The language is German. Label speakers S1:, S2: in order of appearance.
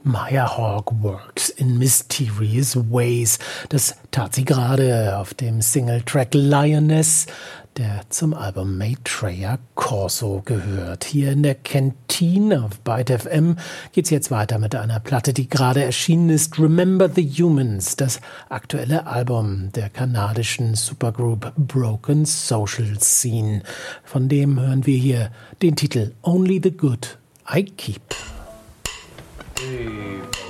S1: Maya Hawke works in mysterious ways. Das tat sie gerade auf dem Singletrack Lioness, der zum Album Maitreya Corso gehört. Hier in der Kantine auf Byte FM geht's jetzt weiter mit einer Platte, die gerade erschienen ist. Remember the Humans, das aktuelle Album der kanadischen Supergroup Broken Social Scene. Von dem hören wir hier den Titel Only the Good I Keep.
S2: Hey.